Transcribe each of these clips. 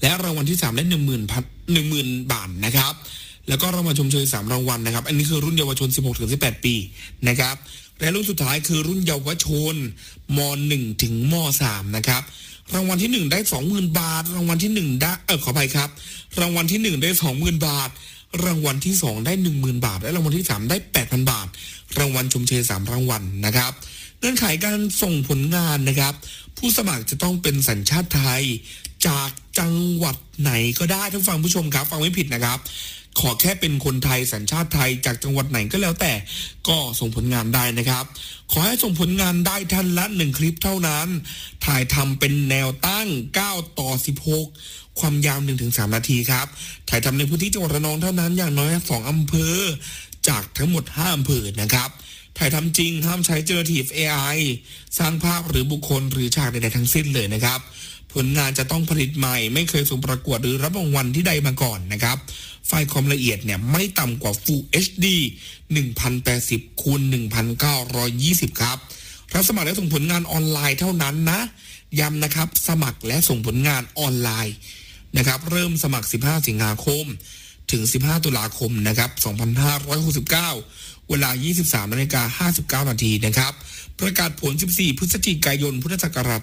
และรางวัลที่3ได้10,000 บาทนะครับแล้วก็รางวัลชมเชย3รางวัลนะครับอันนี้คือรุ่นเยาวชน 16-18 ปีนะครับและรุ่นสุดท้ายคือรุ่นเยาวชนม.1 ถึงม.3 นะครับรางวัลที่1ได้ 20,000 บาทรางวัลที่1ได้ขออภัยครับรางวัลที่1ได้ 20,000 บาทรางวัลที่2ได้ 10,000 บาทและรางวัลที่3ได้ 8,000 บาทรางวัลชมเชย3รางวัลนะครับเงื่อนไขการส่งผลงานนะครับผู้สมัครจะต้องเป็นสัญชาติไทยจากจังหวัดไหนก็ได้ท่านฟังผู้ชมครับฟังไม่ผิดนะครับขอแค่เป็นคนไทยสัญชาติไทยจากจังหวัดไหนก็แล้วแต่ก็ส่งผลงานได้นะครับขอให้ส่งผลงานได้ท่านละ1คลิปเท่านั้นถ่ายทำเป็นแนวตั้ง9:16ความยาว 1-3 นาทีครับถ่ายทำในพื้นที่จังหวัดระนองเท่านั้นอย่างน้อย2อำเภอจากทั้งหมด5อำเภอนะครับถ่ายทำจริงห้ามใช้ generative AI สร้างภาพหรือบุคคลหรือฉากใดๆทั้งสิ้นเลยนะครับผลงานจะต้องผลิตใหม่ไม่เคยส่งประกวดหรือรับรางวัลที่ใดมาก่อนนะครับไฟล์ความละเอียดเนี่ยไม่ต่ำกว่า Full HD 1080x1920 ครับรับสมัครและส่งผลงานออนไลน์เท่านั้นนะย้ำนะครับสมัครและส่งผลงานออนไลน์นะครับเริ่มสมัคร15 สิงหาคมถึง15 ตุลาคมนะครับ2569เวลา 23:59 นาทีนะครับประกาศผล14 พฤศจิกายนพุทธศักราช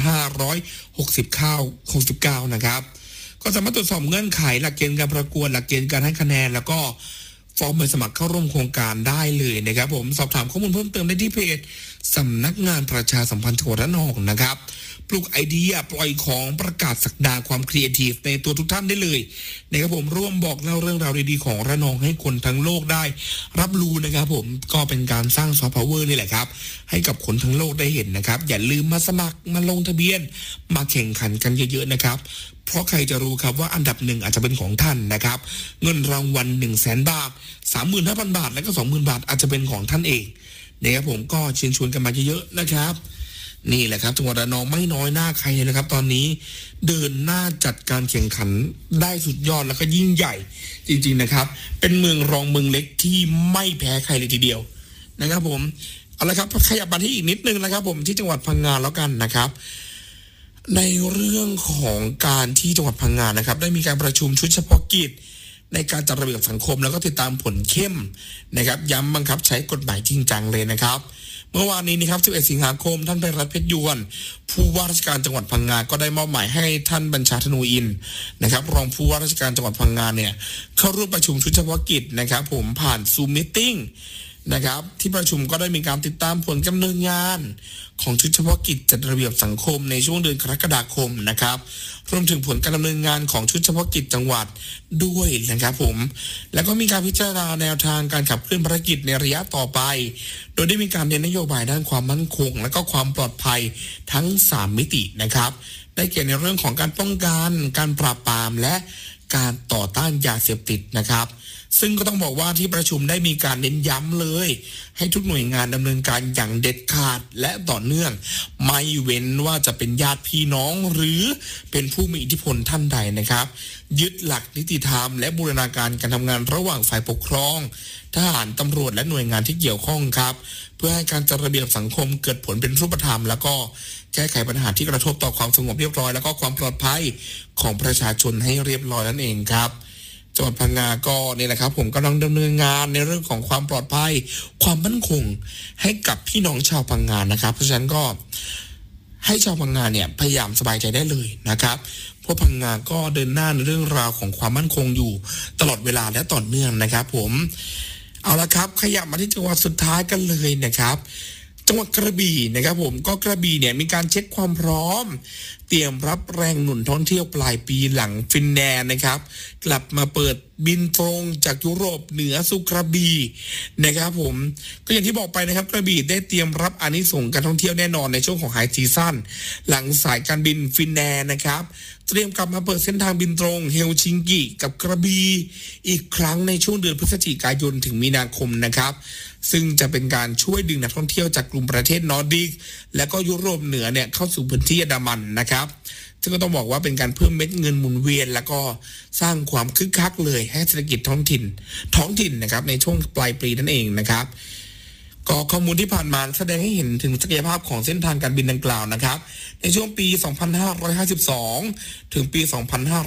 2569นะครับก็สามารถตรวจสอบเงื่อนไขหลักเกณฑ์การประกวดหลักเกณฑ์การให้คะแนนแล้วก็ฟอร์มใบสมัครเข้าร่วมโครงการได้เลยนะครับผมสอบถามข้อมูลเพิ่มเติมได้ที่เพจสำนักงานประชาสัมพันธ์จังหวัดระนองนะครับปลุกไอเดียปล่อยของประกาศศักดาความครีเอทีฟในตัวทุกท่านได้เลยนะครับผมร่วมบอกเล่าเรื่องราวดีๆของระนองให้คนทั้งโลกได้รับรู้นะครับผมก็เป็นการสร้างซอฟต์พาวเวอร์นี่แหละครับให้กับคนทั้งโลกได้เห็นนะครับอย่าลืมมาสมัครมาลงทะเบียนมาแข่งขันกันเยอะๆนะครับเพราะใครจะรู้ครับว่าอันดับ1อาจจะเป็นของท่านนะครับเงินรางวัล 100,000 บาท 35,000 บาทและก็ 20,000 บาทอาจจะเป็นของท่านเองนะครับผมก็เชิญชวนกันมาเยอะๆนะครับนี่แหละครับจังหวัดระนองไม่น้อยหน้าใครเลยนะครับตอนนี้เดินหน้าจัดการแข่งขันได้สุดยอดแล้วก็ยิ่งใหญ่จริงๆนะครับเป็นเมืองรองเมืองเล็กที่ไม่แพ้ใครเลยทีเดียวนะครับผมเอาละครับขยับมาที่อีกนิดนึงนะครับผมที่จังหวัดพังงาแล้วกันนะครับในเรื่องของการที่จังหวัดพังงานะครับได้มีการประชุมชุดเฉพาะกิจในการจัดระเบียบสังคมแล้วก็ติดตามผลเข้มนะครับย้ำบังคับใช้กฎหมายจริงจังเลยนะครับเมื่อวานนี้นะครับ11 สิงหาคมท่านไพรัตน์เพชรยวนผู้ว่าราชการจังหวัดพังงาก็ได้มอบหมายให้ท่านบัญชาธนูอินนะครับรองผู้ว่าราชการจังหวัดพังงาเนี่ยเข้าร่วมประชุมชุดเฉพาะกิจนะครับผมผ่านซูมมีตติ้งนะครับที่ประชุมก็ได้มีการติดตามผลดำเนินงานของชุดเฉพาะกิจจัดระเบียบสังคมในช่วงเดือนกรกฎาคมนะครับรวมถึงผลการดำเนินงานของชุดเฉพาะกิจจังหวัดด้วยนะครับผมแล้วก็มีการพิจารณาแนวทางการขับเคลื่อนภารกิจในระยะต่อไปโดยได้มีการเน้นนโยบายด้านความมั่นคงและก็ความปลอดภัยทั้ง3มิตินะครับได้แก่ในเรื่องของการป้องกันการปราบปรามและการต่อต้านยาเสพติดนะครับซึ่งก็ต้องบอกว่าที่ประชุมได้มีการเน้นย้ำเลยให้ทุกหน่วยงานดำเนินการอย่างเด็ดขาดและต่อเนื่องไม่เว้นว่าจะเป็นญาติพี่น้องหรือเป็นผู้มีอิทธิพลท่านใดนะครับยึดหลักนิติธรรมและบูรณาการการทำงานระหว่างฝ่ายปกครองทหารตำรวจและหน่วยงานที่เกี่ยวข้องครับเพื่อให้การจัดระเบียบสังคมเกิดผลเป็นรูปธรรมแล้วก็แก้ไขปัญหาที่กระทบต่อความสงบเรียบร้อยแล้วก็ความปลอดภัยของประชาชนให้เรียบร้อยนั่นเองครับจังหวัดพังงาก็นี่แหละครับผมกำลังดำเนินงานในเรื่องของความปลอดภัยความมั่นคงให้กับพี่น้องชาวพังงานะครับเพราะฉะนั้นก็ให้ชาวพังงาเนี่ยพยายามสบายใจได้เลยนะครับเพราะพังงาก็เดินหน้าในเรื่องราวของความมั่นคงอยู่ตลอดเวลาและต่อเนื่องนะครับผมเอาละครับขยับมาที่จังหวัดสุดท้ายกันเลยนะครับจังหวัดกระบี่นะครับผมก็กระบี่เนี่ยมีการเช็คความพร้อมเตรียมรับแรงหนุนท่องเที่ยวปลายปีหลังฟินแลนด์นะครับกลับมาเปิดบินตรงจากยุโรปเหนือสู่กระบี่นะครับผมก็อย่างที่บอกไปนะครับกระบี่ได้เตรียมรับอานิสงส์การท่องเที่ยวแน่นอนในช่วงของไฮซีซั่นหลังสายการบินฟินแลนด์นะครับเตรียมกลับมาเปิดเส้นทางบินตรงเฮลซิงกิกับกระบี่อีกครั้งในช่วงเดือนพฤศจิกายนถึงมีนาคมนะครับซึ่งจะเป็นการช่วยดึงนักท่องเที่ยวจากกลุ่มประเทศนอร์ดิกและก็ยุโรปเหนือเนี่ยเข้าสู่พื้นที่อันดามันนะครับซึ่งก็ต้องบอกว่าเป็นการเพิ่มเม็ดเงินหมุนเวียนแล้วก็สร้างความคึกคักเลยให้เศรษฐกิจท้องถิ่นนะครับในช่วงปลายปีนั่นเองนะครับก็ข้อมูลที่ผ่านมาแสดงให้เห็นถึงศักยภาพของเส้นทางการบินดังกล่าวนะครับในช่วงปี 2552 ถึงปี